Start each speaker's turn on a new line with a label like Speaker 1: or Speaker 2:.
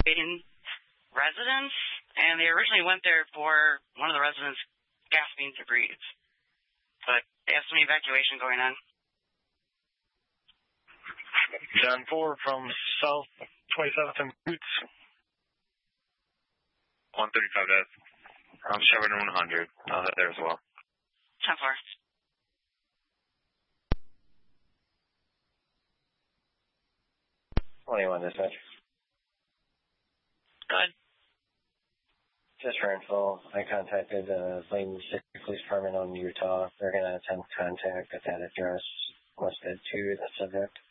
Speaker 1: evacuating residents, and they originally went there for one of the residents gasping to breathe. But they have some evacuation going on.
Speaker 2: John 4 from South 27th and Boots.
Speaker 3: 135 I'm 7100. I'll head there as well.
Speaker 1: 10-4.
Speaker 4: 21 dispatch.
Speaker 1: Good.
Speaker 4: Just for info, I contacted the Blaine City Police Department on Utah. They're going to attempt contact at that address listed to the subject.